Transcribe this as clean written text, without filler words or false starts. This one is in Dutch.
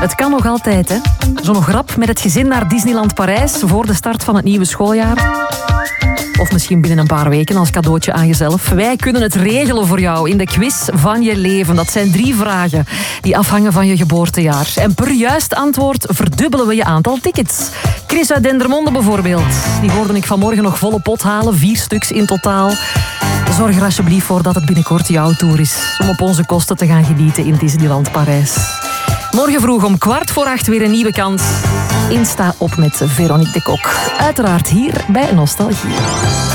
Het kan nog altijd, hè. Zo'n grap met het gezin naar Disneyland Parijs voor de start van het nieuwe schooljaar. Of misschien binnen een paar weken als cadeautje aan jezelf. Wij kunnen het regelen voor jou in de quiz van je leven. Dat zijn 3 vragen die afhangen van je geboortejaar. En per juist antwoord verdubbelen we je aantal tickets. Chris uit Dendermonde bijvoorbeeld. Die hoorde ik vanmorgen nog volle pot halen. 4 stuks in totaal. Zorg er alsjeblieft voor dat het binnenkort jouw tour is. Om op onze kosten te gaan genieten in Disneyland Parijs. Morgen vroeg om 7:15 weer een nieuwe kans. Insta op met Veronique de Kok. Uiteraard hier bij Nostalgie.